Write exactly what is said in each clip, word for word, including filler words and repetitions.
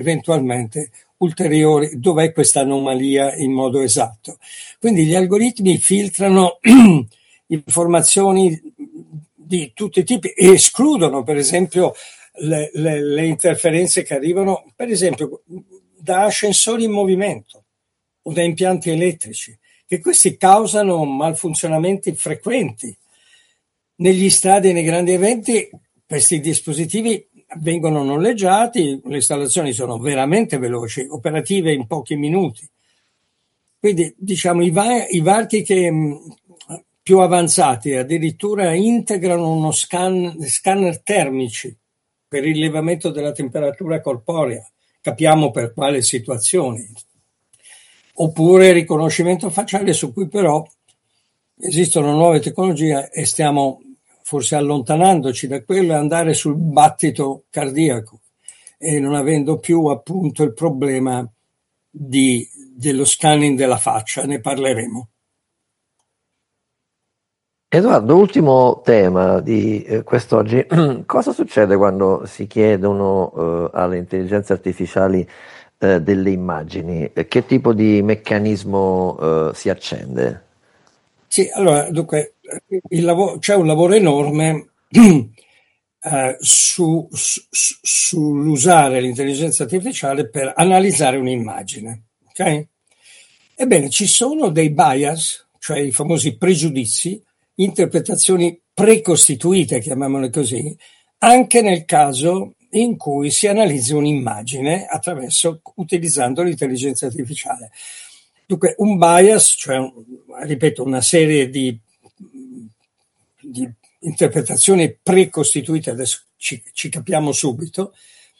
eventualmente ulteriori, dov'è questa anomalia in modo esatto. Quindi gli algoritmi filtrano informazioni di tutti i tipi e escludono, per esempio, le, le, le interferenze che arrivano, per esempio, da ascensori in movimento o da impianti elettrici, che questi causano malfunzionamenti frequenti. Negli stadi e nei grandi eventi questi dispositivi vengono noleggiati, le installazioni sono veramente veloci, operative in pochi minuti. Quindi diciamo i, va- i varchi che mh, più avanzati addirittura integrano uno scan- scanner termici per il rilevamento della temperatura corporea, capiamo per quale situazioni, oppure riconoscimento facciale, su cui però esistono nuove tecnologie e stiamo forse allontanandoci da quello e andare sul battito cardiaco e non avendo più appunto il problema di, dello scanning della faccia. Ne parleremo. Edoardo, ultimo tema di eh, quest'oggi. Cosa succede quando si chiedono eh, alle intelligenze artificiali eh, delle immagini? Che tipo di meccanismo eh, si accende? Sì, allora, dunque, il lavoro, c'è un lavoro enorme eh, su, su, sull'usare l'intelligenza artificiale per analizzare un'immagine. Ok? Ebbene, ci sono dei bias, cioè i famosi pregiudizi, interpretazioni precostituite, chiamiamole così, anche nel caso in cui si analizzi un'immagine attraverso, utilizzando l'intelligenza artificiale. Dunque, un bias, cioè, ripeto, una serie di, di interpretazioni precostituite, adesso ci, ci capiamo subito,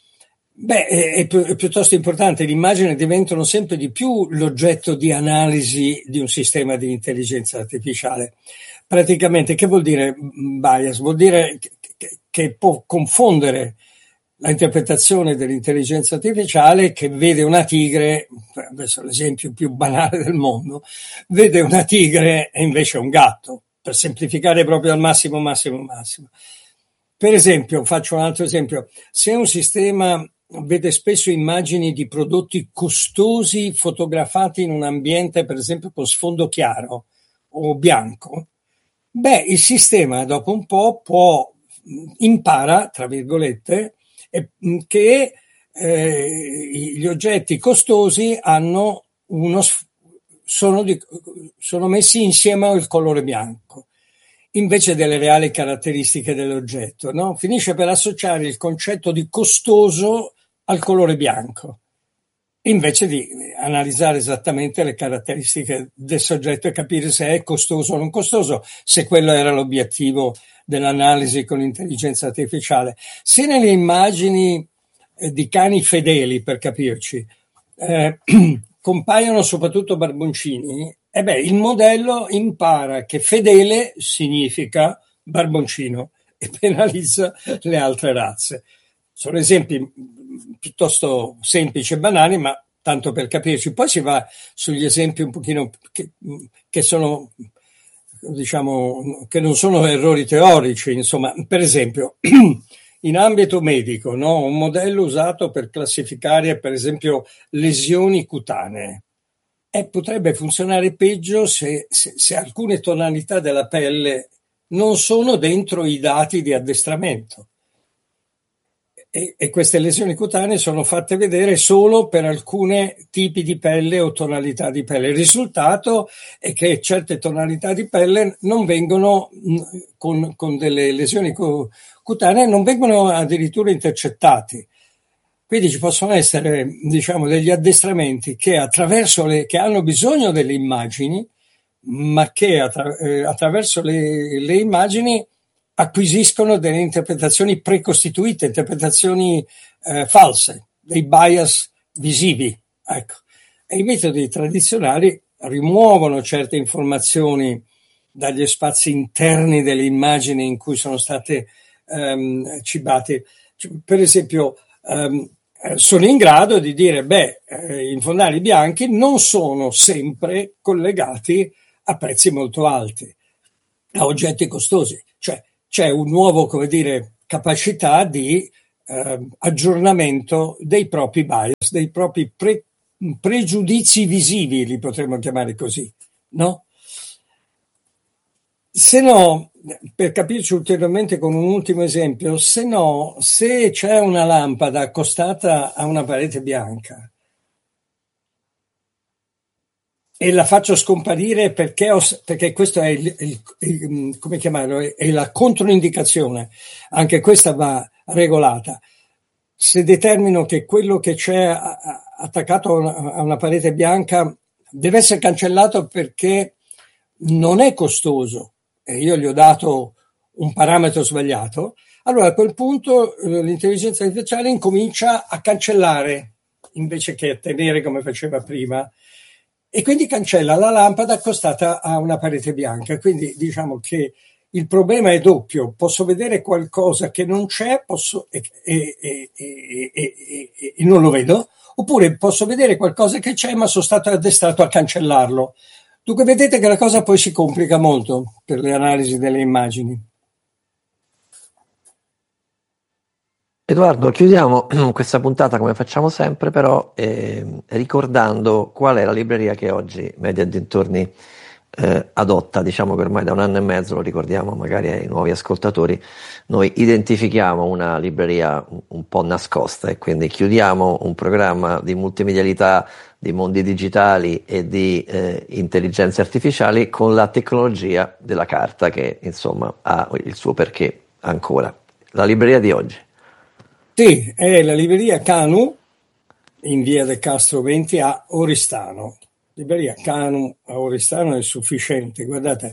beh, è, è, è piuttosto importante. Le immagini diventano sempre di più l'oggetto di analisi di un sistema di intelligenza artificiale. Praticamente, che vuol dire bias? Vuol dire che, che, che può confondere la interpretazione dell'intelligenza artificiale, che vede una tigre, adesso l'esempio più banale del mondo, vede una tigre e invece un gatto, per semplificare proprio al massimo, massimo, massimo. Per esempio, faccio un altro esempio, se un sistema vede spesso immagini di prodotti costosi fotografati in un ambiente, per esempio, con sfondo chiaro o bianco, beh, il sistema dopo un po' può, impara, tra virgolette, che eh, gli oggetti costosi hanno uno, sono, di, sono messi insieme al colore bianco, invece delle reali caratteristiche dell'oggetto, no? Finisce per associare il concetto di costoso al colore bianco, invece di analizzare esattamente le caratteristiche del soggetto e capire se è costoso o non costoso, se quello era l'obiettivo dell'analisi con l'intelligenza artificiale. Se nelle immagini eh, di cani fedeli, per capirci, eh, compaiono soprattutto barboncini, e beh, il modello impara che fedele significa barboncino e penalizza le altre razze. Sono esempi piuttosto semplici e banali, ma tanto per capirci. Poi si va sugli esempi un pochino che, che sono, diciamo, che non sono errori teorici, insomma. Per esempio, in ambito medico, no? Un modello usato per classificare, per esempio, lesioni cutanee. E potrebbe funzionare peggio se, se, se alcune tonalità della pelle non sono dentro i dati di addestramento. E, e queste lesioni cutanee sono fatte vedere solo per alcuni tipi di pelle o tonalità di pelle. Il risultato è che certe tonalità di pelle non vengono, con, con delle lesioni cutanee, non vengono addirittura intercettati. Quindi ci possono essere, diciamo, degli addestramenti che attraverso le, che hanno bisogno delle immagini, ma che attra, eh, attraverso le, le immagini acquisiscono delle interpretazioni precostituite, interpretazioni eh, false, dei bias visivi. Ecco. E i metodi tradizionali rimuovono certe informazioni dagli spazi interni delle immagini in cui sono state ehm, cibate. Per esempio, ehm, sono in grado di dire, beh, eh, i fondali bianchi non sono sempre collegati a prezzi molto alti, a oggetti costosi. Cioè, c'è un nuovo, come dire, capacità di eh, aggiornamento dei propri bias, dei propri pre- pregiudizi visivi, li potremmo chiamare così, no? Se no, per capirci ulteriormente con un ultimo esempio, se no, se c'è una lampada accostata a una parete bianca e la faccio scomparire perché, ho, perché questo è il, il, il, come chiamarlo, è, è la controindicazione, anche questa va regolata. Se determino che quello che c'è attaccato a una, a una parete bianca deve essere cancellato perché non è costoso e io gli ho dato un parametro sbagliato, allora a quel punto l'intelligenza artificiale incomincia a cancellare invece che a tenere come faceva prima, e quindi cancella la lampada accostata a una parete bianca. Quindi diciamo che il problema è doppio: posso vedere qualcosa che non c'è posso, e, e, e, e, e non lo vedo, oppure posso vedere qualcosa che c'è ma sono stato addestrato a cancellarlo. Dunque vedete che la cosa poi si complica molto per le analisi delle immagini. Edoardo, chiudiamo questa puntata come facciamo sempre, però eh, ricordando qual è la libreria che oggi Media e dintorni eh, adotta. Diciamo che ormai da un anno e mezzo, lo ricordiamo magari ai nuovi ascoltatori, noi identifichiamo una libreria un, un po' nascosta, e quindi chiudiamo un programma di multimedialità, di mondi digitali e di eh, intelligenze artificiali con la tecnologia della carta, che insomma ha il suo perché ancora. La libreria di oggi. Sì, è la libreria Canu in via De Castro venti a Oristano. Libreria Canu a Oristano è sufficiente. Guardate,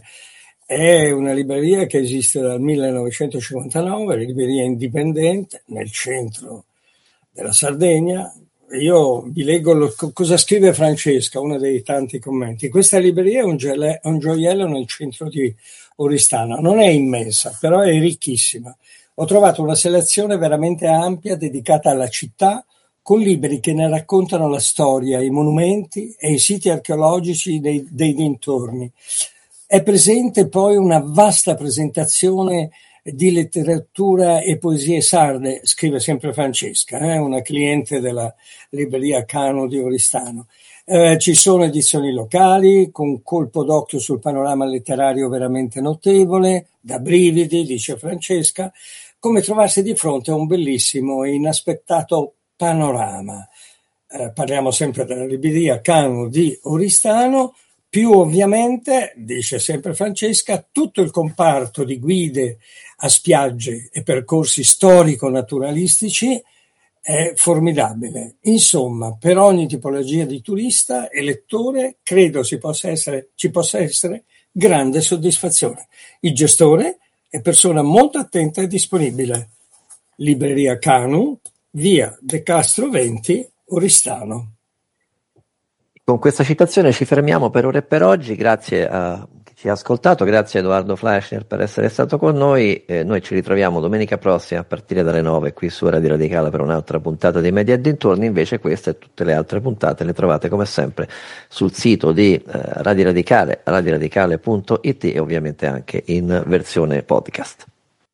è una libreria che esiste dal millenovecentocinquantanove, libreria indipendente nel centro della Sardegna. Io vi leggo lo, cosa scrive Francesca, uno dei tanti commenti. Questa libreria è un, gele, un gioiello nel centro di Oristano. Non è immensa, però è ricchissima. Ho trovato una selezione veramente ampia dedicata alla città, con libri che ne raccontano la storia, i monumenti e i siti archeologici dei, dei dintorni. È presente poi una vasta presentazione di letteratura e poesie sarde, scrive sempre Francesca, eh, una cliente della libreria Canu di Oristano. Eh, ci sono edizioni locali con colpo d'occhio sul panorama letterario veramente notevole, da brividi, dice Francesca, come trovarsi di fronte a un bellissimo e inaspettato panorama. Eh, parliamo sempre della libreria Canu di Oristano, più ovviamente, dice sempre Francesca, tutto il comparto di guide a spiagge e percorsi storico-naturalistici è formidabile. Insomma, per ogni tipologia di turista e lettore credo si possa essere, ci possa essere grande soddisfazione. Il gestore è persona molto attenta e disponibile. Libreria Canu, via De Castro venti, Oristano. Con questa citazione ci fermiamo per ora e per oggi. Grazie a chi ci ha ascoltato, grazie a Edoardo Fleischner per essere stato con noi. Eh, noi ci ritroviamo domenica prossima a partire dalle nove qui su Radio Radicale per un'altra puntata di Media e dintorni. Invece queste e tutte le altre puntate le trovate come sempre sul sito di eh, Radio Radicale, radioradicale punto it, e ovviamente anche in versione podcast.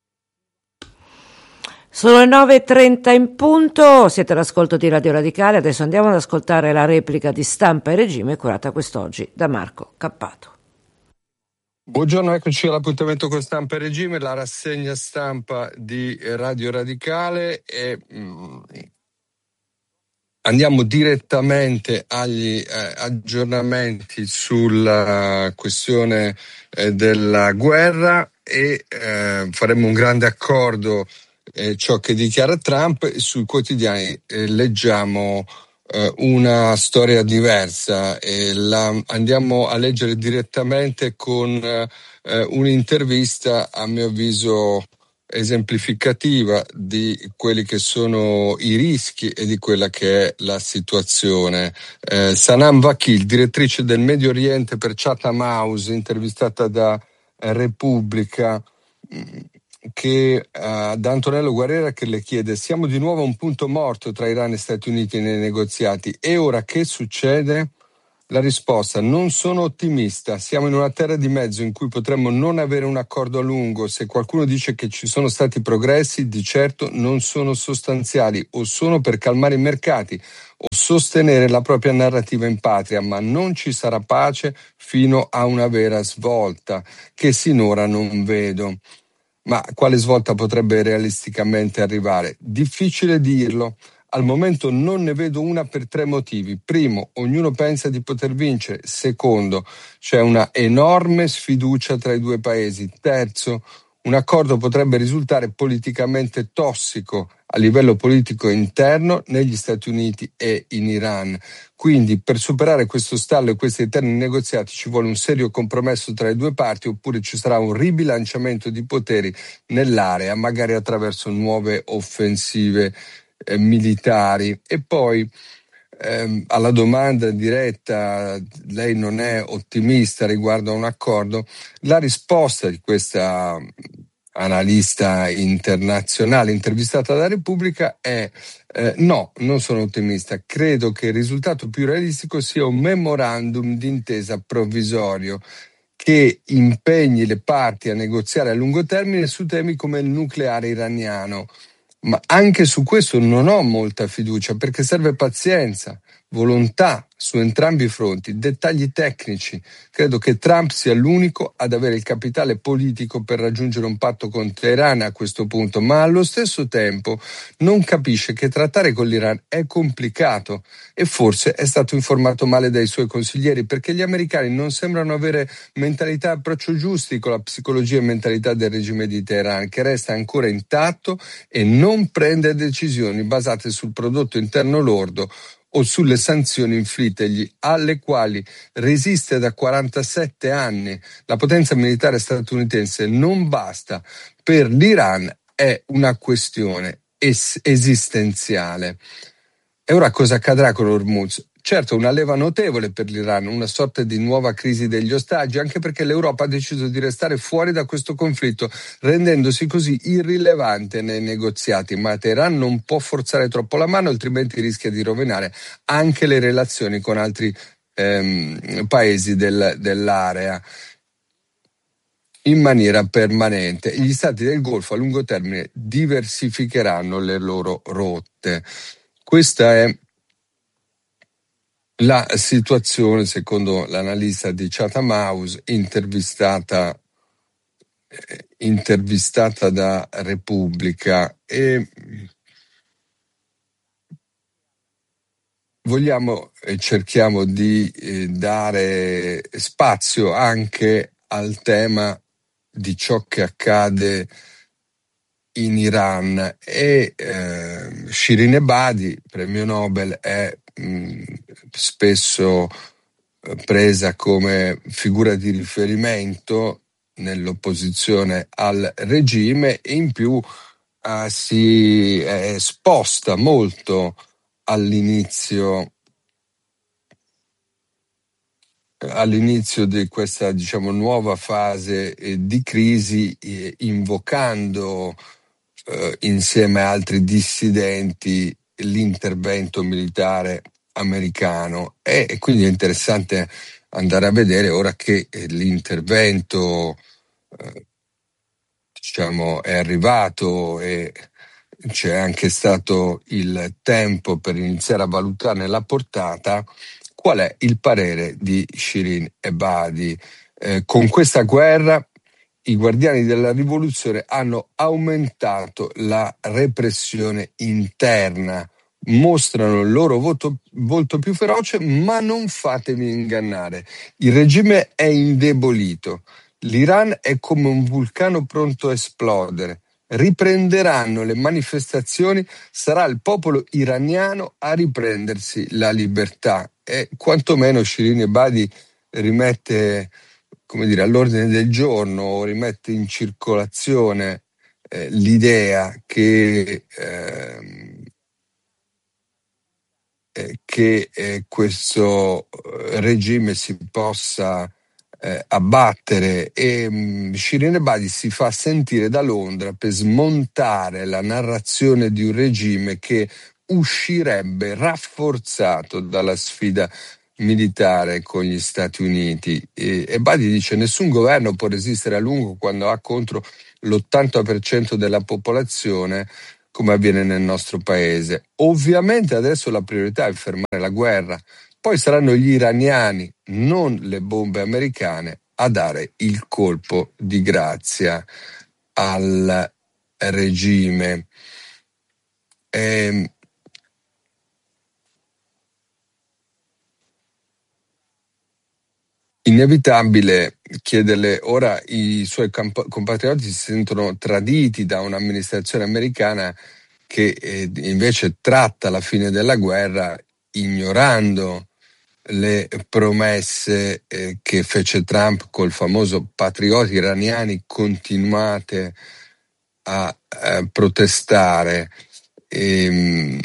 Sono le nove e trenta in punto, siete all'ascolto di Radio Radicale, adesso andiamo ad ascoltare la replica di Stampa e Regime curata quest'oggi da Marco Cappato. Buongiorno, eccoci all'appuntamento con Stampa e Regime, la rassegna stampa di Radio Radicale, e mh, andiamo direttamente agli eh, aggiornamenti sulla questione eh, della guerra, e eh, faremo un grande accordo. Eh, ciò che dichiara Trump. Sui quotidiani eh, leggiamo eh, una storia diversa, e la andiamo a leggere direttamente con eh, un'intervista a mio avviso esemplificativa di quelli che sono i rischi e di quella che è la situazione. Eh, Sanam Vakil, direttrice del Medio Oriente per Chatham House, intervistata da eh, Repubblica, che uh, da Antonello Guerrera, che le chiede: siamo di nuovo a un punto morto tra Iran e Stati Uniti nei negoziati, e ora che succede? La risposta: non sono ottimista, siamo in una terra di mezzo in cui potremmo non avere un accordo a lungo. Se qualcuno dice che ci sono stati progressi, di certo non sono sostanziali, o sono per calmare i mercati o sostenere la propria narrativa in patria, ma non ci sarà pace fino a una vera svolta, che sinora non vedo. Ma quale svolta potrebbe realisticamente arrivare? Difficile dirlo. Al momento non ne vedo una per tre motivi. Primo, ognuno pensa di poter vincere. Secondo, c'è una enorme sfiducia tra i due paesi. Terzo, un accordo potrebbe risultare politicamente tossico a livello politico interno negli Stati Uniti e in Iran. Quindi per superare questo stallo e questi eterni negoziati ci vuole un serio compromesso tra le due parti, oppure ci sarà un ribilanciamento di poteri nell'area, magari attraverso nuove offensive eh, militari. E poi ehm, alla domanda diretta, lei non è ottimista riguardo a un accordo, la risposta di questa analista internazionale intervistata dalla Repubblica è eh, no, non sono ottimista, credo che il risultato più realistico sia un memorandum d'intesa provvisorio che impegni le parti a negoziare a lungo termine su temi come il nucleare iraniano. Ma anche su questo non ho molta fiducia, perché serve pazienza, volontà su entrambi i fronti, dettagli tecnici. Credo che Trump sia l'unico ad avere il capitale politico per raggiungere un patto con Teheran a questo punto, ma allo stesso tempo non capisce che trattare con l'Iran è complicato e forse è stato informato male dai suoi consiglieri, perché gli americani non sembrano avere mentalità e approccio giusti con la psicologia e mentalità del regime di Teheran, che resta ancora intatto e non prende decisioni basate sul prodotto interno lordo o sulle sanzioni inflittegli, alle quali resiste da quarantasette anni. La potenza militare statunitense non basta. Per l'Iran è una questione es- esistenziale. E ora cosa accadrà con Hormuz? Certo, una leva notevole per l'Iran, una sorta di nuova crisi degli ostaggi, anche perché l'Europa ha deciso di restare fuori da questo conflitto, rendendosi così irrilevante nei negoziati. Ma Teheran non può forzare troppo la mano, altrimenti rischia di rovinare anche le relazioni con altri ehm, paesi del, dell'area in maniera permanente. Gli stati del Golfo a lungo termine diversificheranno le loro rotte. Questa è la situazione secondo l'analista di Chatham House intervistata, eh, intervistata da Repubblica. E vogliamo e cerchiamo di eh, dare spazio anche al tema di ciò che accade in Iran. E eh, Shirin Ebadi, premio Nobel, è mh, spesso eh, presa come figura di riferimento nell'opposizione al regime, e in più eh, si è esposta molto all'inizio all'inizio di questa, diciamo, nuova fase eh, di crisi, eh, invocando eh, insieme a altri dissidenti l'intervento militare americano. E, e quindi è interessante andare a vedere ora che eh, l'intervento eh, diciamo è arrivato e c'è anche stato il tempo per iniziare a valutarne la portata, qual è il parere di Shirin Ebadi. Eh, con questa guerra i guardiani della rivoluzione hanno aumentato la repressione interna, mostrano il loro voto, volto più feroce, ma non fatevi ingannare, il regime è indebolito, l'Iran è come un vulcano pronto a esplodere. Riprenderanno le manifestazioni, sarà il popolo iraniano a riprendersi la libertà. E quantomeno Shirin Ebadi rimette, come dire, all'ordine del giorno, rimette in circolazione eh, l'idea che, eh, eh, che eh, questo regime si possa Eh, abbattere, e mh, Shirin Ebadi si fa sentire da Londra per smontare la narrazione di un regime che uscirebbe rafforzato dalla sfida militare con gli Stati Uniti. E, e Badi dice: nessun governo può resistere a lungo quando ha contro l'ottanta per cento della popolazione, come avviene nel nostro paese. Ovviamente adesso la priorità è fermare la guerra, poi saranno gli iraniani, non le bombe americane, a dare il colpo di grazia al regime. E, inevitabile chiederle, ora i suoi camp- compatrioti si sentono traditi da un'amministrazione americana che eh, invece tratta la fine della guerra ignorando le promesse eh, che fece Trump col famoso patrioti iraniani, continuate a, a protestare. E,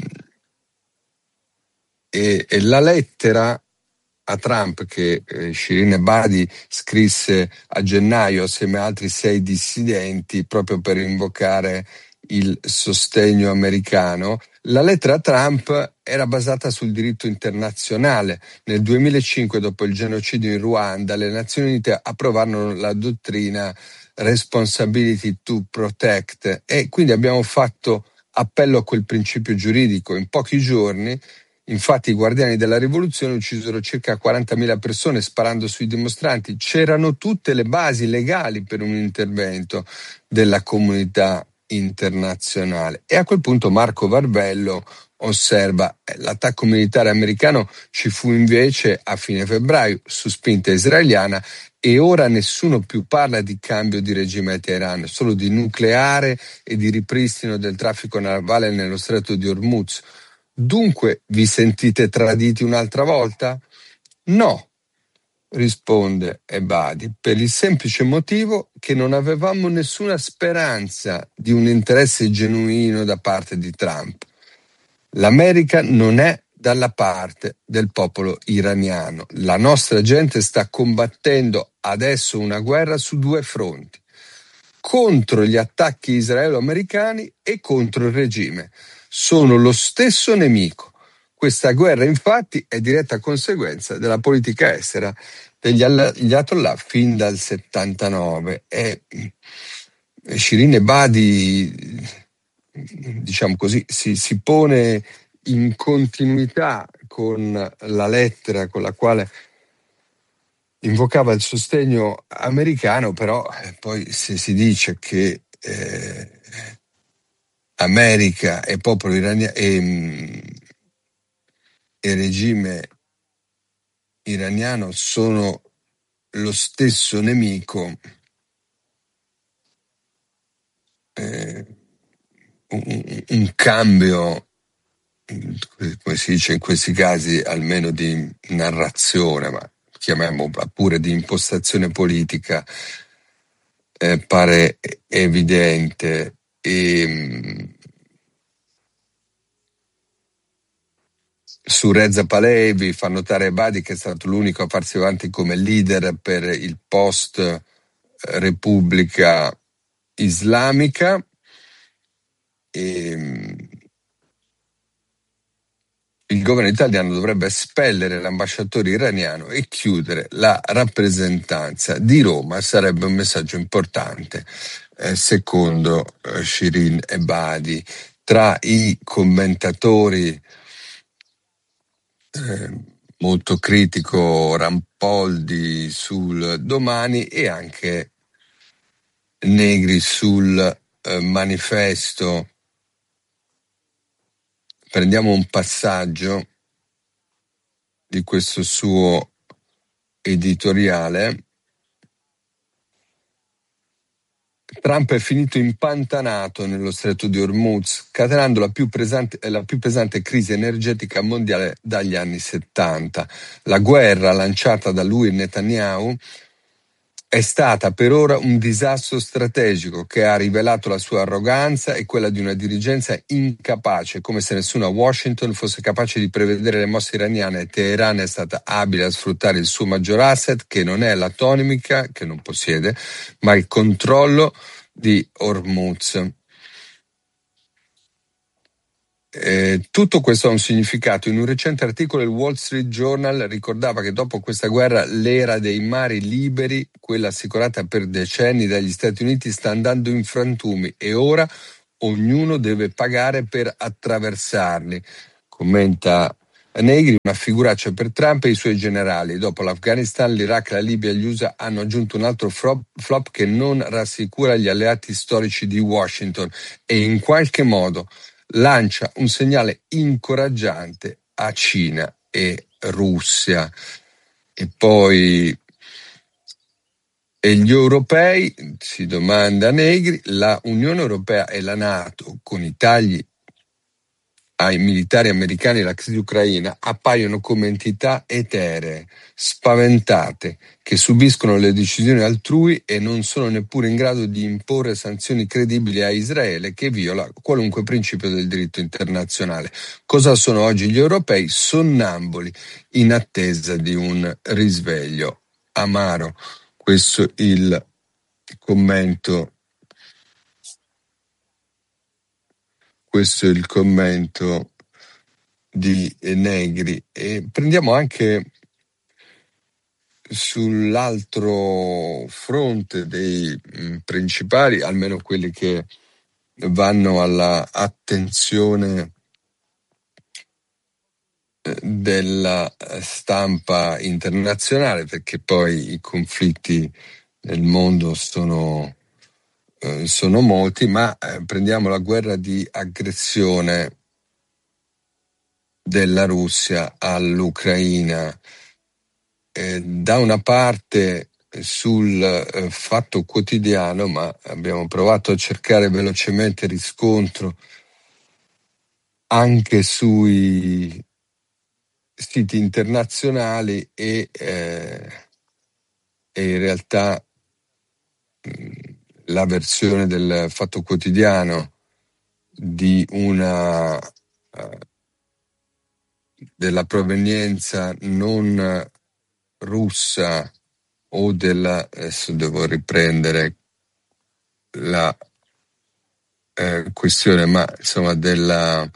e, e la lettera a Trump che eh, Shirin Ebadi scrisse a gennaio assieme a altri sei dissidenti proprio per invocare il sostegno americano. La lettera a Trump era basata sul diritto internazionale. Nel duemilacinque, dopo il genocidio in Ruanda, le Nazioni Unite approvarono la dottrina Responsibility to Protect e quindi abbiamo fatto appello a quel principio giuridico. In pochi giorni, infatti, i guardiani della rivoluzione uccisero circa quarantamila persone sparando sui dimostranti. C'erano tutte le basi legali per un intervento della comunità internazionale. E a quel punto Marco Varvello osserva: eh, l'attacco militare americano ci fu invece a fine febbraio su spinta israeliana e ora nessuno più parla di cambio di regime a Teheran, solo di nucleare e di ripristino del traffico navale nello stretto di Hormuz. Dunque vi sentite traditi un'altra volta? No, risponde Ebadi, per il semplice motivo che non avevamo nessuna speranza di un interesse genuino da parte di Trump. L'America non è dalla parte del popolo iraniano. La nostra gente sta combattendo adesso una guerra su due fronti: contro gli attacchi israelo-americani e contro il regime. Sono lo stesso nemico. Questa guerra, infatti, è diretta conseguenza della politica estera degli Ayatollah fin dal settantanove. E Shirin Ebadi, diciamo così, si, si pone in continuità con la lettera con la quale invocava il sostegno americano, però eh, poi se si dice che eh, America e popolo iraniano e, e regime iraniano sono lo stesso nemico, eh, un, un cambio, come si dice in questi casi, almeno di narrazione, ma chiamiamola pure di impostazione politica, eh, pare evidente. E, su Reza Pahlavi fa notare Ebadi che è stato l'unico a farsi avanti come leader per il post Repubblica Islamica. E il governo italiano dovrebbe espellere l'ambasciatore iraniano e chiudere la rappresentanza di Roma. Sarebbe un messaggio importante, eh, secondo eh, Shirin Ebadi. Tra i commentatori eh, molto critico Rampoldi sul Domani e anche Negri sul eh, Manifesto. Prendiamo un passaggio di questo suo editoriale. Trump è finito impantanato nello stretto di Hormuz, catenando la più, pesante, la più pesante crisi energetica mondiale dagli anni settanta. La guerra lanciata da lui e Netanyahu è stata per ora un disastro strategico che ha rivelato la sua arroganza e quella di una dirigenza incapace, come se nessuno a Washington fosse capace di prevedere le mosse iraniane. Teheran è stata abile a sfruttare il suo maggior asset, che non è l'atomica, che non possiede, ma il controllo di Hormuz. Eh, tutto questo ha un significato. In un recente articolo il Wall Street Journal ricordava che dopo questa guerra l'era dei mari liberi, quella assicurata per decenni dagli Stati Uniti, sta andando in frantumi e ora ognuno deve pagare per attraversarli. Commenta Negri, una figuraccia per Trump e i suoi generali. Dopo l'Afghanistan, l'Iraq, la Libia e gli U S A hanno aggiunto un altro flop, flop che non rassicura gli alleati storici di Washington e in qualche modo lancia un segnale incoraggiante a Cina e Russia. E poi e gli europei, si domanda Negri, la Unione Europea e la NATO con i tagli ai militari americani e la crisi ucraina appaiono come entità eteree, spaventate, che subiscono le decisioni altrui e non sono neppure in grado di imporre sanzioni credibili a Israele, che viola qualunque principio del diritto internazionale. Cosa sono oggi gli europei? Sonnambuli, in attesa di un risveglio amaro. Questo il commento Questo è il commento di Negri. E prendiamo anche sull'altro fronte dei mh, principali, almeno quelli che vanno alla attenzione eh, della stampa internazionale, perché poi i conflitti nel mondo sono eh, sono molti, ma eh, prendiamo la guerra di aggressione della Russia all'Ucraina. Eh, da una parte eh, sul eh, Fatto Quotidiano, ma abbiamo provato a cercare velocemente riscontro anche sui siti internazionali e, eh, e in realtà mh, la versione del Fatto Quotidiano di una uh, della provenienza non russa o della, adesso devo riprendere la eh, questione, ma insomma della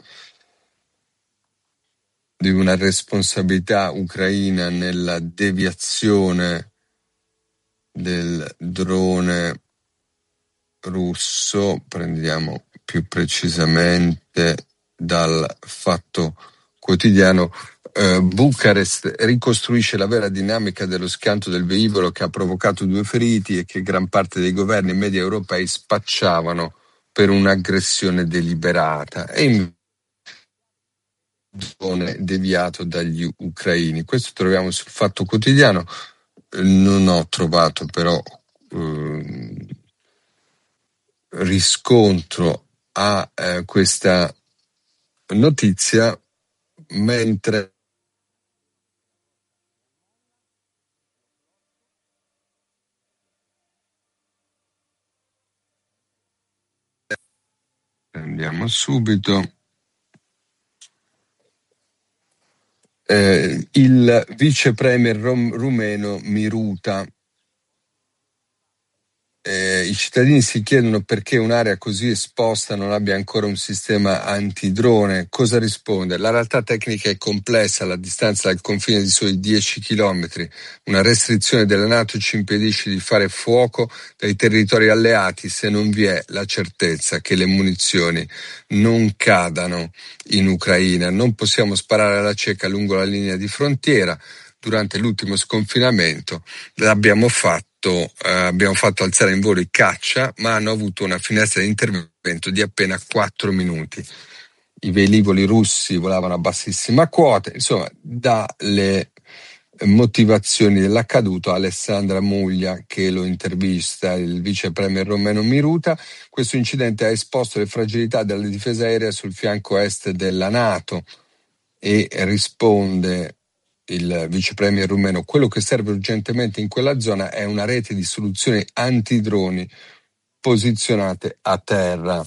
di una responsabilità ucraina nella deviazione del drone russo. Prendiamo più precisamente dal Fatto Quotidiano. Uh, Bucarest ricostruisce la vera dinamica dello schianto del velivolo che ha provocato due feriti e che gran parte dei governi media europei spacciavano per un'aggressione deliberata e in deviato dagli ucraini. Questo troviamo sul Fatto Quotidiano. Non ho trovato però uh, riscontro a uh, questa notizia, mentre andiamo subito. Eh, il vice premier rom- rumeno Miruta. Eh, I cittadini si chiedono perché un'area così esposta non abbia ancora un sistema antidrone. Cosa risponde? La realtà tecnica è complessa, la distanza dal confine di soli dieci chilometri. Una restrizione della NATO ci impedisce di fare fuoco dai territori alleati se non vi è la certezza che le munizioni non cadano in Ucraina. Non possiamo sparare alla cieca lungo la linea di frontiera. Durante l'ultimo sconfinamento l'abbiamo fatto. Eh, abbiamo fatto alzare in volo i caccia, ma hanno avuto una finestra di intervento di appena quattro minuti. I velivoli russi volavano a bassissima quota. Insomma, dalle motivazioni dell'accaduto, Alessandra Muglia, che lo intervista, il vice premier romeno Miruta, questo incidente ha esposto le fragilità della difesa aerea sul fianco est della NATO e risponde il vice premier rumeno: quello che serve urgentemente in quella zona è una rete di soluzioni antidroni posizionate a terra.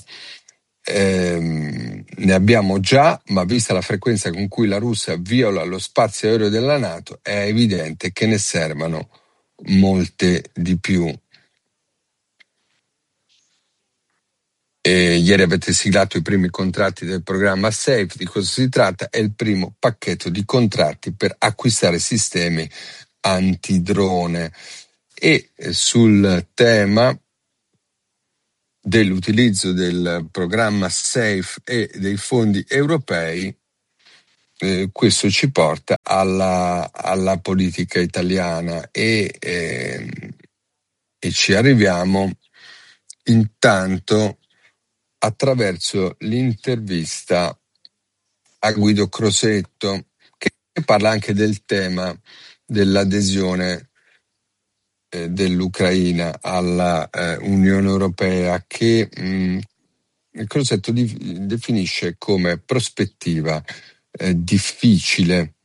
Eh, ne abbiamo già, ma vista la frequenza con cui la Russia viola lo spazio aereo della NATO, è evidente che ne servano molte di più. E ieri avete siglato i primi contratti del programma SAFE. Di cosa si tratta? È il primo pacchetto di contratti per acquistare sistemi antidrone. E sul tema dell'utilizzo del programma SAFE e dei fondi europei, eh, questo ci porta alla, alla politica italiana e, eh, e ci arriviamo intanto attraverso l'intervista a Guido Crosetto, che parla anche del tema dell'adesione eh, dell'Ucraina alla eh, Unione Europea, che mh, il Crosetto di, definisce come prospettiva eh, difficile.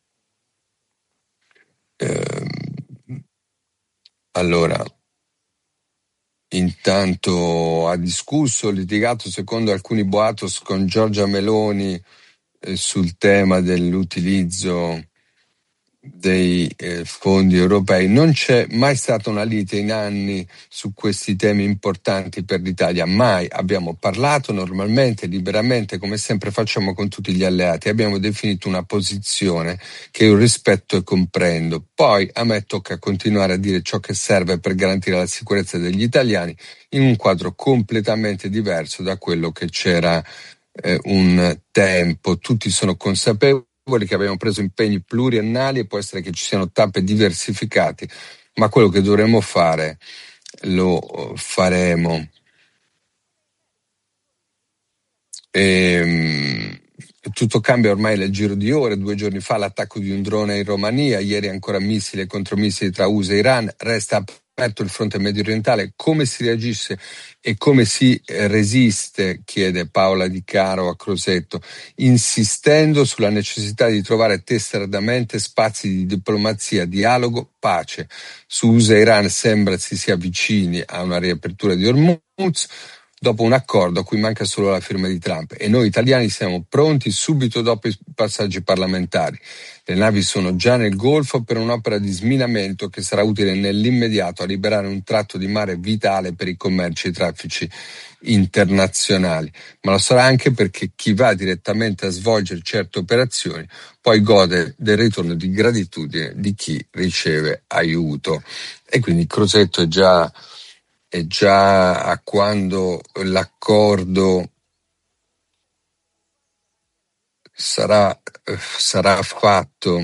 Eh, allora, intanto ha discusso, litigato secondo alcuni boatos con Giorgia Meloni eh, sul tema dell'utilizzo dei eh, fondi europei. Non c'è mai stata una lite in anni su questi temi importanti per l'Italia, mai. Abbiamo parlato normalmente, liberamente, come sempre facciamo con tutti gli alleati. Abbiamo definito una posizione che io rispetto e comprendo. Poi a me tocca continuare a dire ciò che serve per garantire la sicurezza degli italiani in un quadro completamente diverso da quello che c'era eh, un tempo. Tutti sono consapevoli che abbiamo preso impegni pluriennali e può essere che ci siano tappe diversificate, ma quello che dovremo fare lo faremo. E, tutto cambia ormai nel giro di ore. Due giorni fa l'attacco di un drone in Romania, ieri ancora missili e contromissili tra U S A e Iran. Resta aperto il fronte medio orientale. Come si reagisce e come si resiste, chiede Paola Di Caro a Crosetto, insistendo sulla necessità di trovare testardamente spazi di diplomazia, dialogo, pace. Su U S A e Iran sembra si sia vicini a una riapertura di Hormuz dopo un accordo a cui manca solo la firma di Trump, e noi italiani siamo pronti subito dopo i passaggi parlamentari. Le navi sono già nel Golfo per un'opera di sminamento che sarà utile nell'immediato a liberare un tratto di mare vitale per i commerci e i traffici internazionali, ma lo sarà anche perché chi va direttamente a svolgere certe operazioni poi gode del ritorno di gratitudine di chi riceve aiuto. E quindi Crosetto è già e già a quando l'accordo sarà, sarà fatto.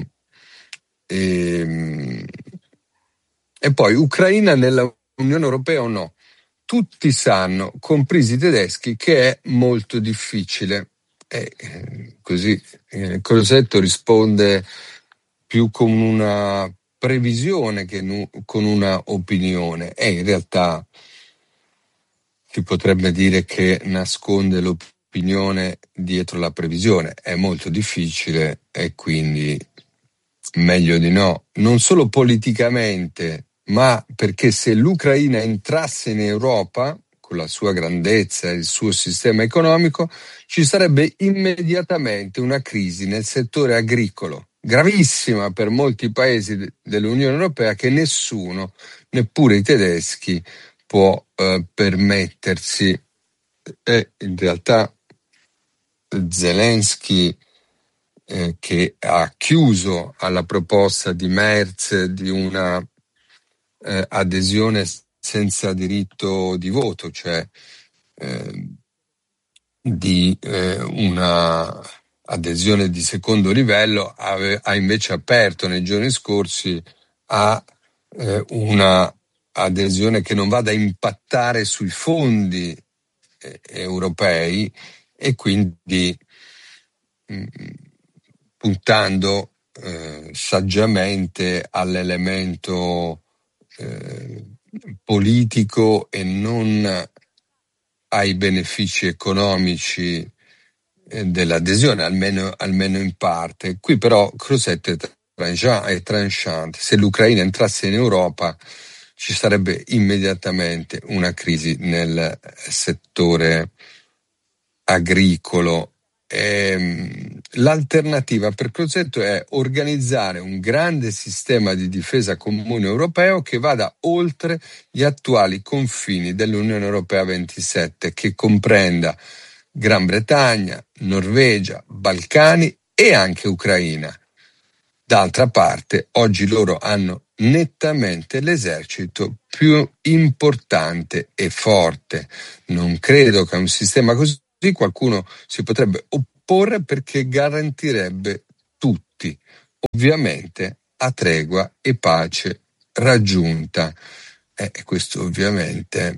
E, e poi Ucraina nella Unione Europea o no? Tutti sanno, compresi i tedeschi, che è molto difficile. E così eh, Crosetto risponde più con una previsione che nu- con una opinione, e in realtà si potrebbe dire che nasconde l'opinione dietro la previsione. È molto difficile e quindi meglio di no, non solo politicamente, ma perché se l'Ucraina entrasse in Europa con la sua grandezza e il suo sistema economico, ci sarebbe immediatamente una crisi nel settore agricolo, gravissima per molti paesi dell'Unione Europea, che nessuno, neppure i tedeschi, può eh, permettersi. E in realtà Zelensky, eh, che ha chiuso alla proposta di Merz di una eh, adesione senza diritto di voto, cioè eh, di eh, una adesione di secondo livello, ave, ha invece aperto nei giorni scorsi a eh, una adesione che non vada a impattare sui fondi eh, europei, e quindi mh, puntando eh, saggiamente all'elemento eh, politico e non ai benefici economici eh, dell'adesione, almeno, almeno in parte. Qui però Crosetto è tranchante. Se l'Ucraina entrasse in Europa ci sarebbe immediatamente una crisi nel settore agricolo ehm, l'alternativa per Crosetto è organizzare un grande sistema di difesa comune europeo che vada oltre gli attuali confini dell'Unione Europea ventisette, che comprenda Gran Bretagna, Norvegia, Balcani e anche Ucraina. D'altra parte, oggi loro hanno nettamente l'esercito più importante e forte. Non credo che a un sistema così qualcuno si potrebbe opporre, perché garantirebbe tutti, ovviamente a tregua e pace raggiunta. E eh, questo ovviamente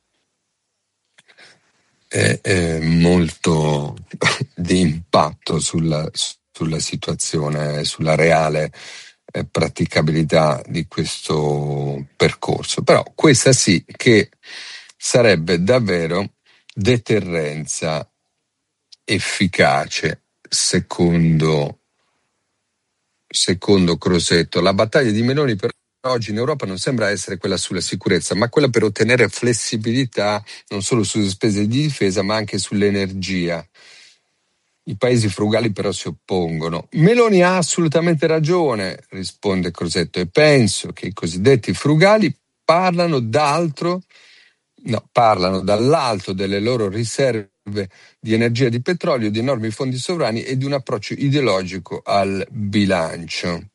è, è molto di impatto sulla, sulla situazione, sulla reale eh, praticabilità di questo percorso. Però questa sì che sarebbe davvero deterrenza efficace, secondo, secondo Crosetto. La battaglia di Meloni per oggi in Europa non sembra essere quella sulla sicurezza, ma quella per ottenere flessibilità non solo sulle spese di difesa, ma anche sull'energia. I paesi frugali però si oppongono. Meloni ha assolutamente ragione, risponde Crosetto, e penso che i cosiddetti frugali parlano d'altro, no, parlano dall'alto delle loro riserve di energia, di petrolio, di enormi fondi sovrani e di un approccio ideologico al bilancio.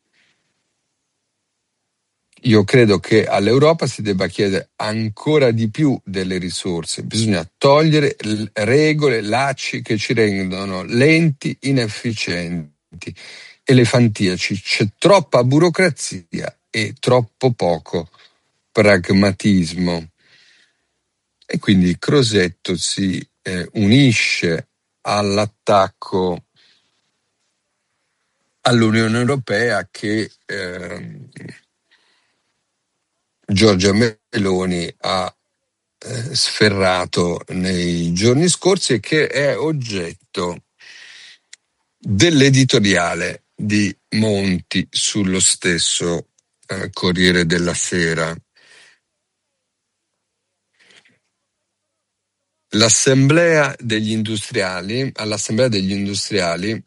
Io credo che all'Europa si debba chiedere ancora di più delle risorse. Bisogna togliere regole, lacci che ci rendono lenti, inefficienti, elefantiaci. C'è troppa burocrazia e troppo poco pragmatismo. E quindi Crosetto si eh, unisce all'attacco all'Unione Europea che eh, Giorgia Meloni ha eh, sferrato nei giorni scorsi e che è oggetto dell'editoriale di Monti sullo stesso eh, Corriere della Sera. L'assemblea degli industriali, all'assemblea degli industriali,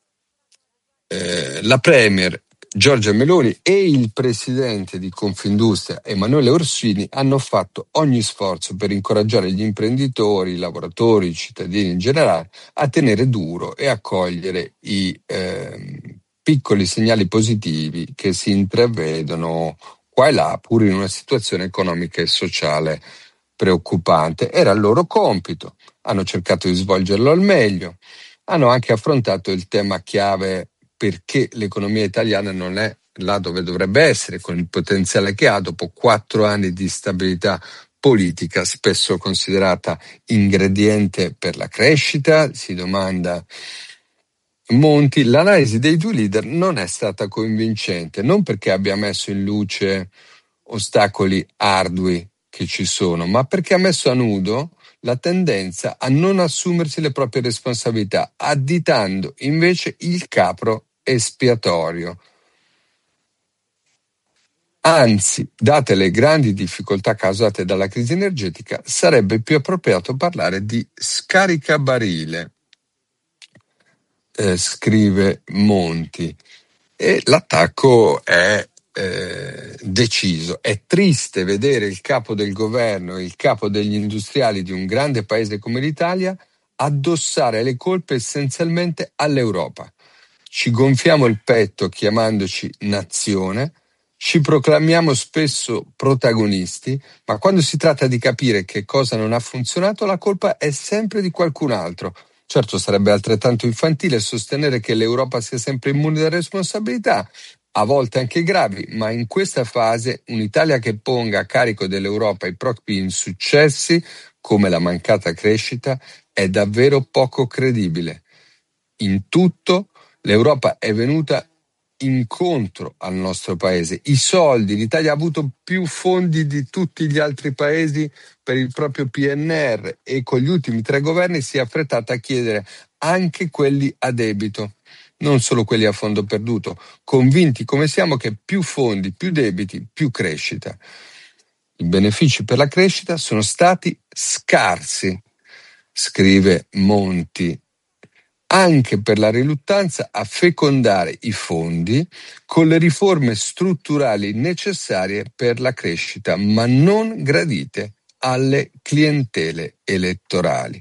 eh, la Premier Giorgia Meloni e il presidente di Confindustria Emanuele Orsini hanno fatto ogni sforzo per incoraggiare gli imprenditori, i lavoratori, i cittadini in generale a tenere duro e a cogliere i eh, piccoli segnali positivi che si intravedono qua e là, pur in una situazione economica e sociale preoccupante. Era il loro compito, hanno cercato di svolgerlo al meglio, hanno anche affrontato il tema chiave: perché l'economia italiana non è là dove dovrebbe essere, con il potenziale che ha dopo quattro anni di stabilità politica, spesso considerata ingrediente per la crescita, si domanda Monti. L'analisi dei due leader non è stata convincente, non perché abbia messo in luce ostacoli ardui che ci sono, ma perché ha messo a nudo la tendenza a non assumersi le proprie responsabilità, additando invece il capro espiatorio. Anzi, date le grandi difficoltà causate dalla crisi energetica, sarebbe più appropriato parlare di scaricabarile, eh, scrive Monti. E l'attacco è eh, deciso. È triste vedere il capo del governo e il capo degli industriali di un grande paese come l'Italia addossare le colpe essenzialmente all'Europa. Ci gonfiamo il petto chiamandoci nazione, ci proclamiamo spesso protagonisti, ma quando si tratta di capire che cosa non ha funzionato, la colpa è sempre di qualcun altro. Certo, sarebbe altrettanto infantile sostenere che l'Europa sia sempre immune da responsabilità, a volte anche gravi, ma in questa fase un'Italia che ponga a carico dell'Europa i propri insuccessi, come la mancata crescita, è davvero poco credibile. In tutto, l'Europa è venuta incontro al nostro paese. I soldi, l'Italia ha avuto più fondi di tutti gli altri paesi per il proprio P N R e con gli ultimi tre governi si è affrettata a chiedere anche quelli a debito, non solo quelli a fondo perduto, convinti come siamo che più fondi, più debiti, più crescita. I benefici per la crescita sono stati scarsi, scrive Monti. anche per la riluttanza a fecondare i fondi con le riforme strutturali necessarie per la crescita, ma non gradite alle clientele elettorali.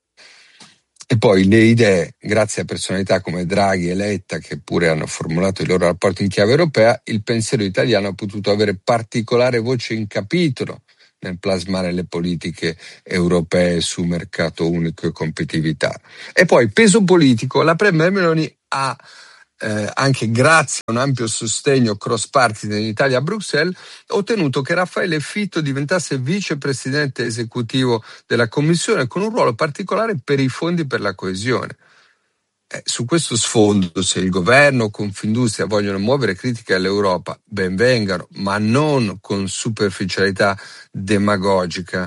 E poi le idee, grazie a personalità come Draghi e Letta, che pure hanno formulato i loro rapporti in chiave europea, il pensiero italiano ha potuto avere particolare voce in capitolo nel plasmare le politiche europee su mercato unico e competitività. E poi peso politico, la Premier Meloni ha eh, anche grazie a un ampio sostegno cross party in Italia a Bruxelles ottenuto che Raffaele Fitto diventasse vicepresidente esecutivo della Commissione con un ruolo particolare per i fondi per la coesione. Eh, su questo sfondo, se il governo o Confindustria vogliono muovere critiche all'Europa, ben vengano, ma non con superficialità demagogica.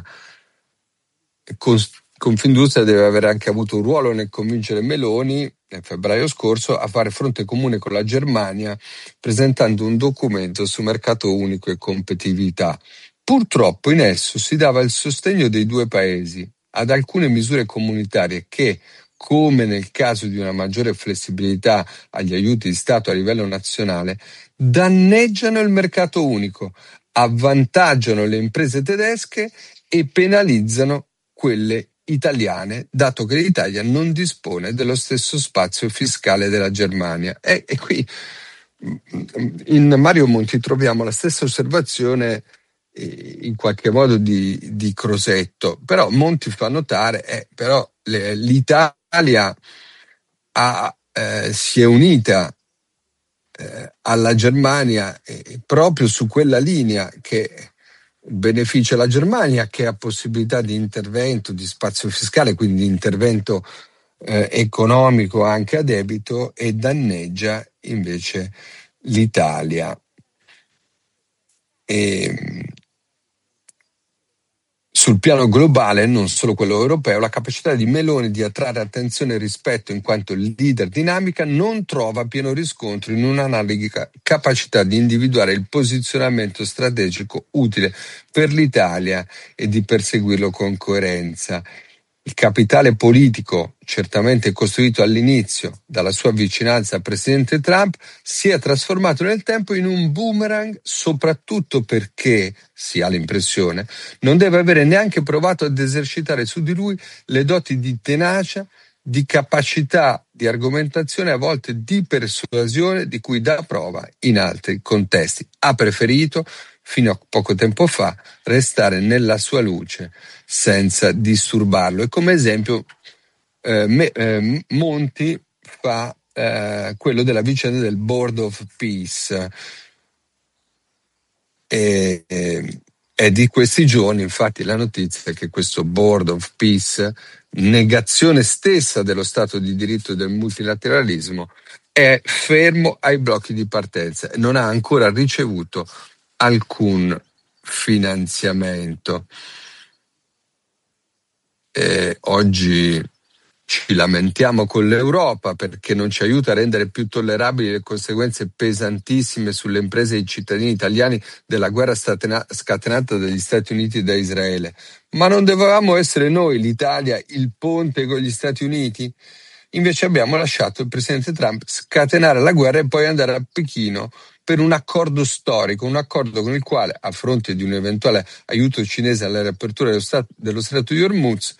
Con, Confindustria deve aver anche avuto un ruolo nel convincere Meloni, nel febbraio scorso, a fare fronte comune con la Germania, presentando un documento su mercato unico e competitività. Purtroppo in esso si dava il sostegno dei due paesi ad alcune misure comunitarie che, come nel caso di una maggiore flessibilità agli aiuti di Stato a livello nazionale, danneggiano il mercato unico, avvantaggiano le imprese tedesche e penalizzano quelle italiane, dato che l'Italia non dispone dello stesso spazio fiscale della Germania. E, e qui in Mario Monti troviamo la stessa osservazione in qualche modo di, di Crosetto, però Monti fa notare eh, però le, l'Italia ha, eh, si è unita eh, alla Germania eh, proprio su quella linea che beneficia la Germania, che ha possibilità di intervento, di spazio fiscale, quindi di intervento eh, economico anche a debito, e danneggia invece l'Italia. E, sul piano globale, non solo quello europeo, la capacità di Meloni di attrarre attenzione e rispetto in quanto leader dinamica non trova pieno riscontro in un'analitica capacità di individuare il posizionamento strategico utile per l'Italia e di perseguirlo con coerenza. Il capitale politico, certamente costruito all'inizio dalla sua vicinanza al presidente Trump, si è trasformato nel tempo in un boomerang, soprattutto perché, si ha l'impressione, non deve avere neanche provato ad esercitare su di lui le doti di tenacia, di capacità di argomentazione, a volte di persuasione, di cui dà prova in altri contesti. Ha preferito, fino a poco tempo fa, restare nella sua luce senza disturbarlo. E come esempio eh, me, eh, Monti fa eh, quello della vicenda del Board of Peace. E, e, è di questi giorni infatti la notizia che questo Board of Peace, negazione stessa dello Stato di diritto e del multilateralismo, è fermo ai blocchi di partenza e non ha ancora ricevuto alcun finanziamento. E oggi ci lamentiamo con l'Europa perché non ci aiuta a rendere più tollerabili le conseguenze pesantissime sulle imprese e i cittadini italiani della guerra scatenata dagli Stati Uniti e da Israele. Ma non dovevamo essere noi, l'Italia, il ponte con gli Stati Uniti? Invece abbiamo lasciato il presidente Trump scatenare la guerra e poi andare a Pechino per un accordo storico, un accordo con il quale, a fronte di un eventuale aiuto cinese alla riapertura dello, stato, dello stretto di Hormuz,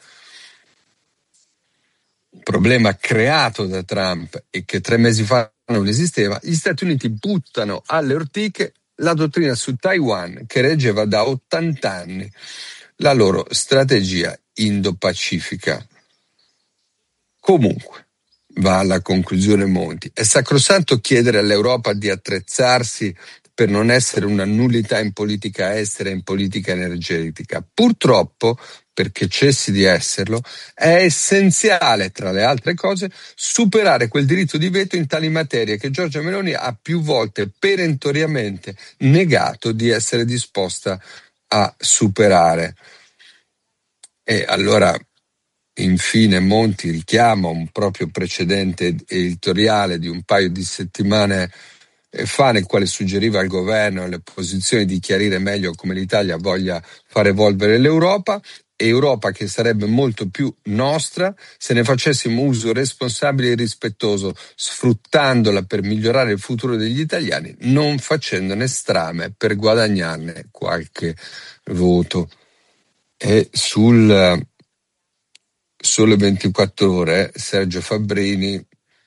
problema creato da Trump e che tre mesi fa non esisteva, gli Stati Uniti buttano alle ortiche la dottrina su Taiwan che reggeva da ottanta anni la loro strategia indo-pacifica. Comunque, va alla conclusione Monti, è sacrosanto chiedere all'Europa di attrezzarsi per non essere una nullità in politica estera e in politica energetica. Purtroppo, perché cessi di esserlo, è essenziale, tra le altre cose, superare quel diritto di veto in tali materie che Giorgia Meloni ha più volte perentoriamente negato di essere disposta a superare. E allora, infine, Monti richiama un proprio precedente editoriale di un paio di settimane fa, nel quale suggeriva al governo e alle opposizioni di chiarire meglio come l'Italia voglia far evolvere l'Europa, Europa che sarebbe molto più nostra se ne facessimo uso responsabile e rispettoso, sfruttandola per migliorare il futuro degli italiani, non facendone strame per guadagnarne qualche voto. E sul Sole ventiquattro Ore Sergio Fabbrini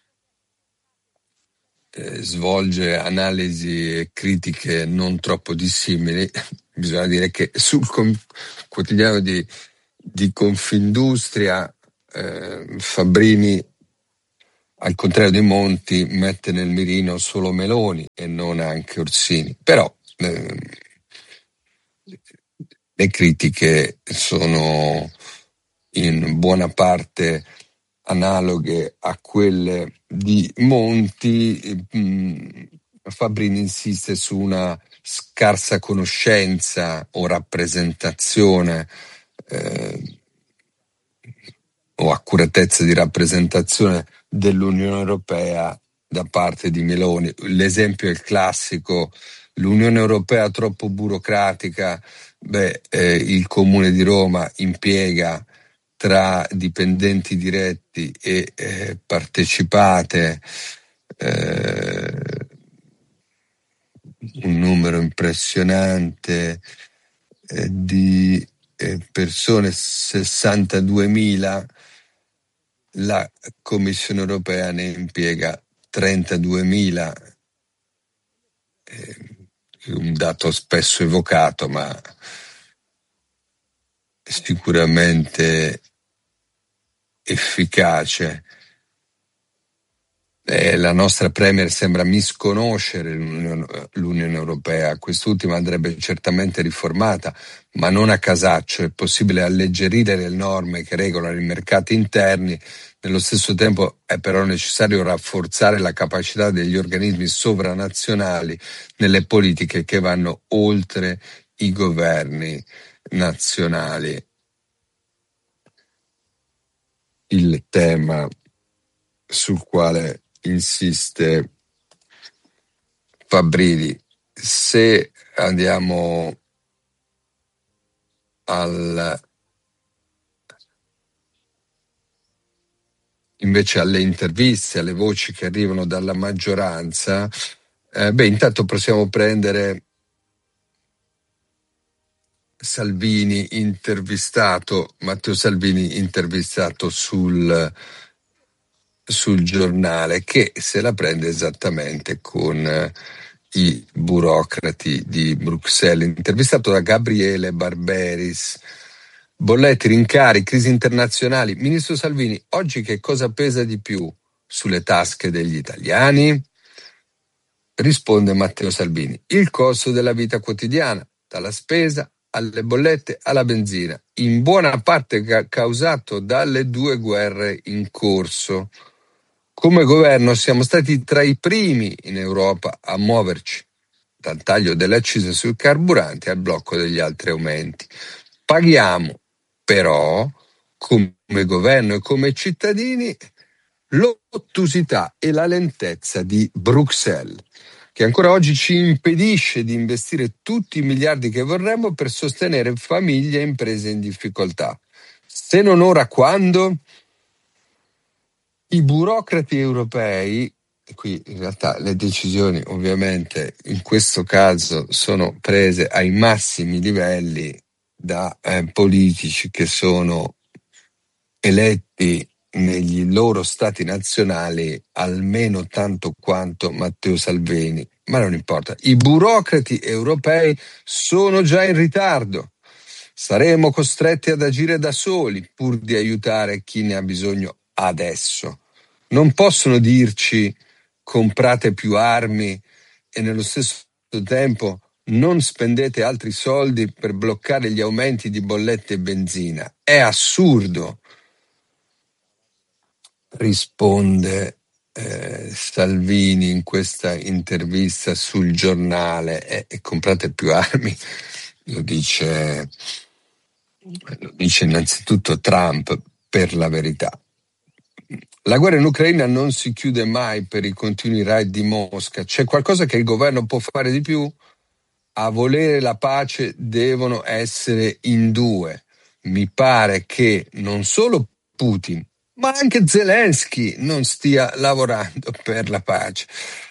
eh, svolge analisi e critiche non troppo dissimili. Bisogna dire che sul com- quotidiano di, di Confindustria eh, Fabbrini, al contrario di Monti, mette nel mirino solo Meloni e non anche Orsini. Però eh, le critiche sono in buona parte analoghe a quelle di Monti. Fabbrini insiste su una scarsa conoscenza o rappresentazione eh, o accuratezza di rappresentazione dell'Unione Europea da parte di Meloni. L'esempio è il classico: l'Unione Europea troppo burocratica. Beh, eh, il Comune di Roma impiega tra dipendenti diretti e eh, partecipate eh, un numero impressionante eh, di eh, persone, sessantaduemila. La Commissione Europea ne impiega trentaduemila, eh, un dato spesso evocato, ma sicuramente efficace. Eh, la nostra Premier sembra misconoscere l'Unione, l'Unione Europea. Quest'ultima andrebbe certamente riformata, ma non a casaccio. È possibile alleggerire le norme che regolano i mercati interni. Nello stesso tempo è però necessario rafforzare la capacità degli organismi sovranazionali nelle politiche che vanno oltre i governi nazionali. Il tema sul quale insiste Fabbrini, se andiamo al invece alle interviste, alle voci che arrivano dalla maggioranza, eh, beh, intanto possiamo prendere Salvini intervistato, Matteo Salvini intervistato sul sul Giornale, che se la prende esattamente con eh, i burocrati di Bruxelles. Intervistato da Gabriele Barberis. Bolletti, rincari, crisi internazionali. Ministro Salvini, oggi che cosa pesa di più sulle tasche degli italiani? Risponde Matteo Salvini: il costo della vita quotidiana, dalla spesa alle bollette alla benzina, in buona parte ca- causato dalle due guerre in corso. Come governo siamo stati tra i primi in Europa a muoverci, dal taglio delle accise sui carburanti al blocco degli altri aumenti. Paghiamo però, come governo e come cittadini, l'ottusità e la lentezza di Bruxelles, che ancora oggi ci impedisce di investire tutti i miliardi che vorremmo per sostenere famiglie e imprese in difficoltà. Se non ora, quando? I burocrati europei, qui in realtà le decisioni ovviamente in questo caso sono prese ai massimi livelli da eh, politici che sono eletti negli loro stati nazionali almeno tanto quanto Matteo Salvini, ma non importa. I burocrati europei sono già in ritardo. Saremo costretti ad agire da soli pur di aiutare chi ne ha bisogno adesso. Non possono dirci comprate più armi e nello stesso tempo non spendete altri soldi per bloccare gli aumenti di bollette e benzina. È assurdo, risponde eh, Salvini in questa intervista sul Giornale. E, e comprate più armi, lo dice, lo dice innanzitutto Trump, per la verità. La guerra in Ucraina non si chiude mai per i continui raid di Mosca. C'è qualcosa che il governo può fare di più? A volere la pace devono essere in due. mi pare che non solo Putin, ma anche Zelensky non stia lavorando per la pace.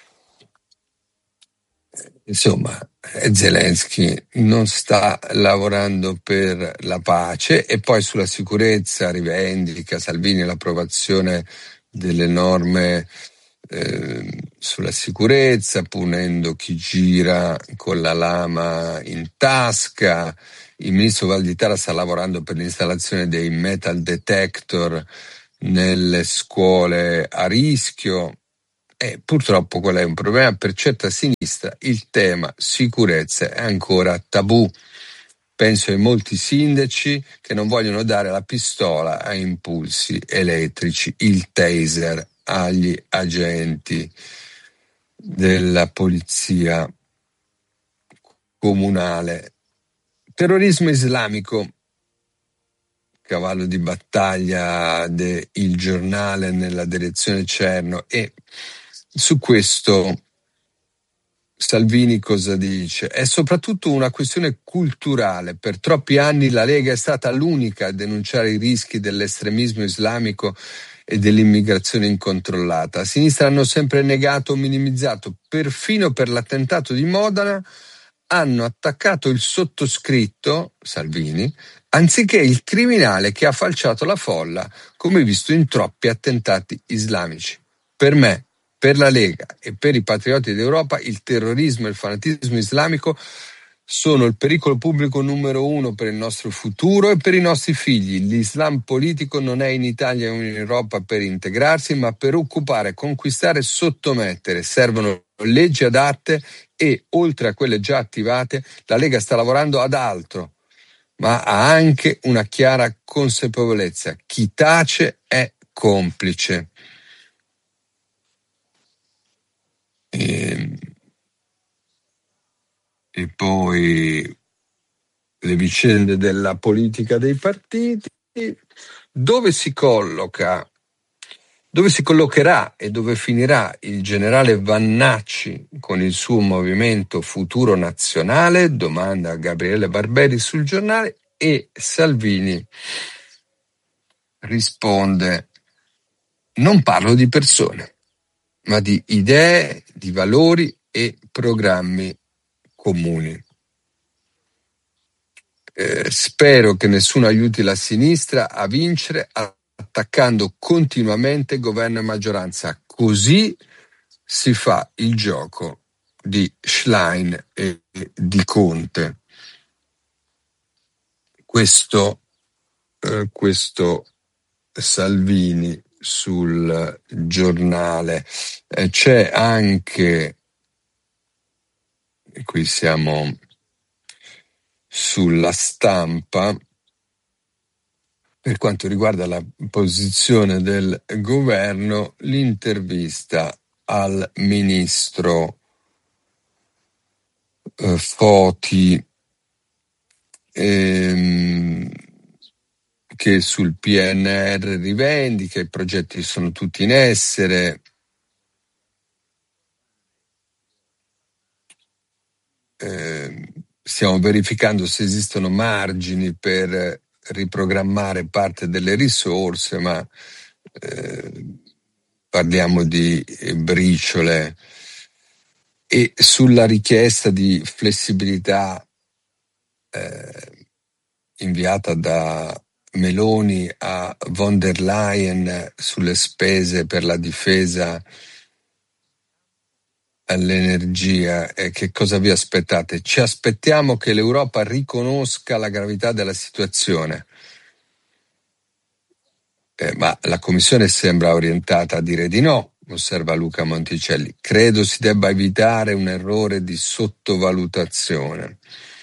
Insomma, Zelensky non sta lavorando per la pace, e poi sulla sicurezza rivendica Salvini l'approvazione delle norme eh, sulla sicurezza, punendo chi gira con la lama in tasca. Il ministro Valditara sta lavorando per l'installazione dei metal detector nelle scuole a rischio. E purtroppo qual è un problema? Per certa sinistra il tema sicurezza è ancora tabù. Penso ai molti sindaci che non vogliono dare la pistola a impulsi elettrici, il taser agli agenti della polizia comunale. Terrorismo islamico, cavallo di battaglia del Giornale nella direzione Cerno, e su questo Salvini cosa dice? È soprattutto una questione culturale. Per troppi anni la Lega è stata l'unica a denunciare i rischi dell'estremismo islamico e dell'immigrazione incontrollata. A sinistra hanno sempre negato o minimizzato. Perfino per l'attentato di Modena hanno attaccato il sottoscritto, Salvini, anziché il criminale che ha falciato la folla, come visto in troppi attentati islamici. Per me, per la Lega e per i patrioti d'Europa, il terrorismo e il fanatismo islamico sono il pericolo pubblico numero uno per il nostro futuro e per i nostri figli. L'Islam politico non è in Italia o in Europa per integrarsi, ma per occupare, conquistare e sottomettere. Servono leggi adatte e, oltre a quelle già attivate, la Lega sta lavorando ad altro, ma ha anche una chiara consapevolezza: chi tace è complice. E, e poi le vicende della politica dei partiti, dove si colloca, dove si collocherà e dove finirà il generale Vannacci con il suo movimento Futuro Nazionale? Domanda Gabriele Barberi sul Giornale, e Salvini risponde: non parlo di persone, ma di idee, di valori e programmi comuni. Eh, spero che nessuno aiuti la sinistra a vincere attaccando continuamente governo e maggioranza. Così si fa il gioco di Schlein e di Conte. Questo, eh, questo Salvini sul Giornale. Eh, c'è anche, e qui siamo sulla Stampa, per quanto riguarda la posizione del governo, l'intervista al ministro eh, Foti, ehm, che sul P N R rivendica i progetti sono tutti in essere. Eh, stiamo verificando se esistono margini per riprogrammare parte delle risorse, ma eh, parliamo di briciole. E sulla richiesta di flessibilità eh, inviata da Meloni a von der Leyen sulle spese per la difesa all'energia, eh, che cosa vi aspettate? Ci aspettiamo che l'Europa riconosca la gravità della situazione, eh, ma la Commissione sembra orientata a dire di no, osserva Luca Monticelli. Credo si debba evitare un errore di sottovalutazione.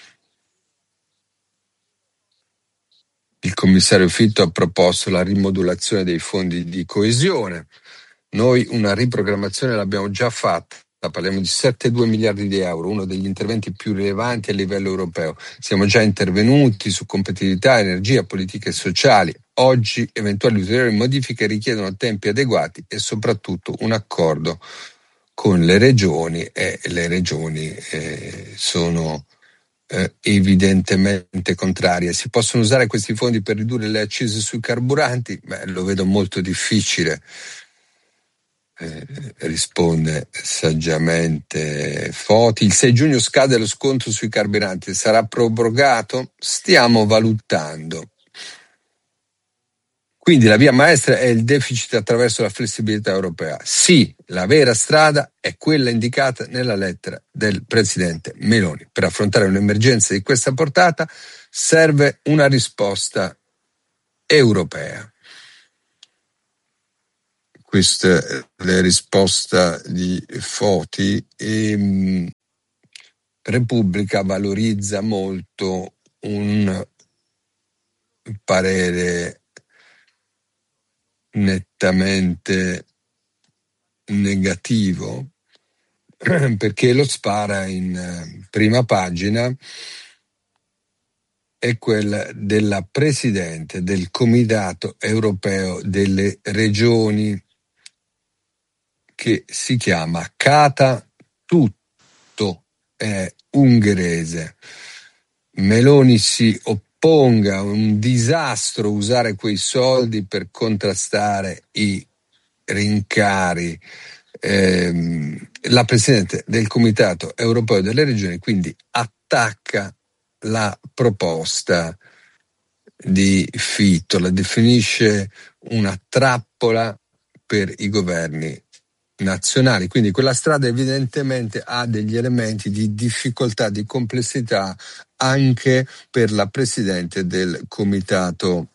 Il commissario Fitto ha proposto la rimodulazione dei fondi di coesione. Noi una riprogrammazione l'abbiamo già fatta. Parliamo di sette virgola due miliardi di euro, uno degli interventi più rilevanti a livello europeo. Siamo già intervenuti su competitività, energia, politiche sociali. Oggi eventuali ulteriori modifiche richiedono tempi adeguati e soprattutto un accordo con le regioni, e le regioni eh, sono eh, evidentemente contraria. Si possono usare questi fondi per ridurre le accise sui carburanti? Beh, lo vedo molto difficile. Eh, risponde saggiamente Foti. Il sei giugno scade lo sconto sui carburanti, sarà prorogato? Stiamo valutando. Quindi la via maestra è il deficit attraverso la flessibilità europea. Sì, la vera strada è quella indicata nella lettera del presidente Meloni. Per affrontare un'emergenza di questa portata serve una risposta europea. Questa è la risposta di Foti. E Repubblica valorizza molto un parere nettamente negativo, perché lo spara in prima pagina, è quella della presidente del Comitato Europeo delle Regioni, che si chiama Kata Tutto, è ungherese. Meloni si opponga, un disastro usare quei soldi per contrastare i rincari. Eh, la Presidente del Comitato Europeo delle Regioni quindi attacca la proposta di Fitto, la definisce una trappola per i governi nazionali, quindi quella strada evidentemente ha degli elementi di difficoltà, di complessità anche per la Presidente del Comitato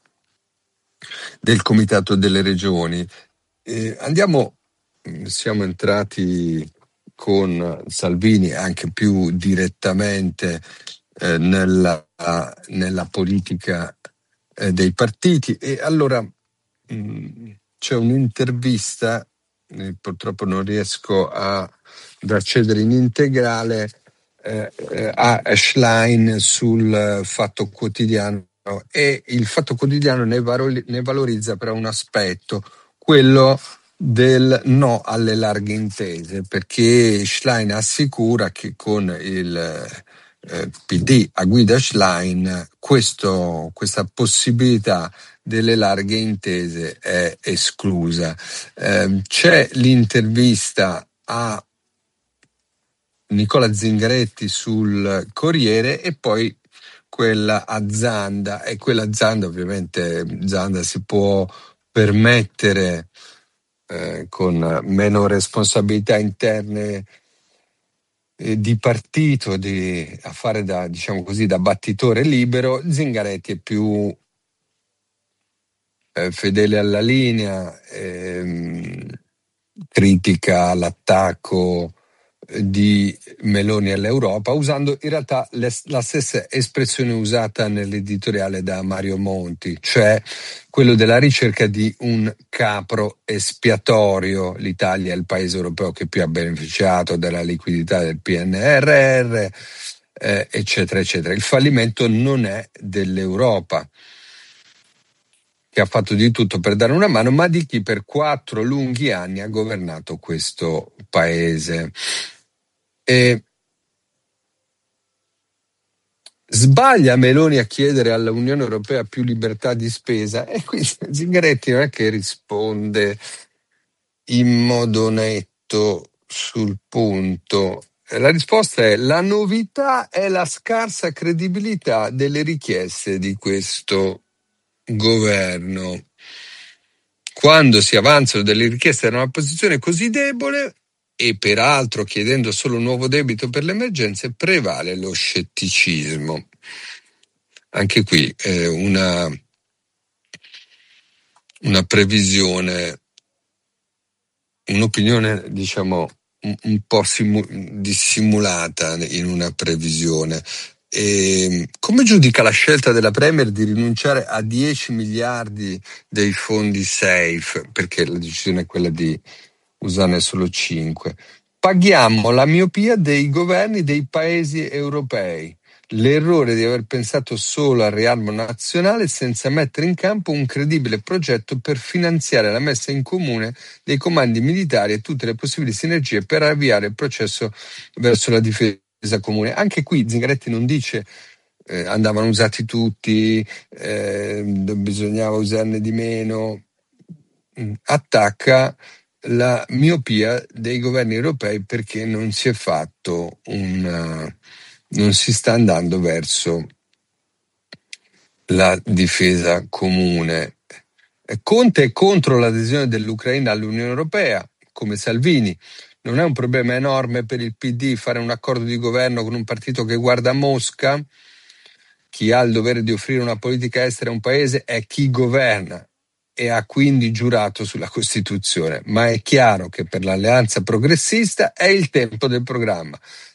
del Comitato delle Regioni. Eh, andiamo, siamo entrati con Salvini anche più direttamente eh, nella, nella politica eh, dei partiti, e allora mh, c'è un'intervista, eh, purtroppo non riesco a, ad accedere in integrale, eh, eh, a Schlein sul Fatto Quotidiano, e il Fatto Quotidiano ne, valori, ne valorizza però un aspetto, quello del no alle larghe intese, perché Schlein assicura che con il eh, P D a guida Schlein questo, questa possibilità delle larghe intese è esclusa. Eh, c'è l'intervista a Nicola Zingaretti sul Corriere e poi quella a Zanda, e quella a Zanda ovviamente Zanda si può permettere eh, con meno responsabilità interne eh, di partito di, a fare da, diciamo così, da battitore libero. Zingaretti è più eh, fedele alla linea, ehm, critica l'attacco di Meloni all'Europa, usando in realtà le, la stessa espressione usata nell'editoriale da Mario Monti, cioè quello della ricerca di un capro espiatorio. L'Italia è il paese europeo che più ha beneficiato della liquidità del P N R R, eh, eccetera, eccetera. Il fallimento non è dell'Europa, che ha fatto di tutto per dare una mano, ma di chi per quattro lunghi anni ha governato questo paese. E sbaglia Meloni a chiedere all'Unione Europea più libertà di spesa? E qui Zingaretti non è che risponde in modo netto sul punto. La risposta è: la novità è la scarsa credibilità delle richieste di questo governo. Quando si avanzano delle richieste da una posizione così debole, e peraltro chiedendo solo un nuovo debito per le emergenze, prevale lo scetticismo. Anche qui eh, una, una previsione, un'opinione diciamo un, un po' simu- dissimulata in una previsione. E come giudica la scelta della Premier di rinunciare a dieci miliardi dei fondi safe, perché la decisione è quella di usarne solo cinque? Paghiamo la miopia dei governi dei paesi europei, l'errore di aver pensato solo al riarmo nazionale senza mettere in campo un credibile progetto per finanziare la messa in comune dei comandi militari e tutte le possibili sinergie per avviare il processo verso la difesa difesa comune. Anche qui Zingaretti non dice eh, andavano usati tutti, eh, bisognava usarne di meno, attacca la miopia dei governi europei perché non si è fatto un non si sta andando verso la difesa comune. Conte è contro l'adesione dell'Ucraina all'Unione Europea, come Salvini. Non è un problema enorme per il P D fare un accordo di governo con un partito che guarda a Mosca. Chi ha il dovere di offrire una politica estera a un paese è chi governa e ha quindi giurato sulla Costituzione. Ma è chiaro che per l'alleanza progressista è il tempo del programma.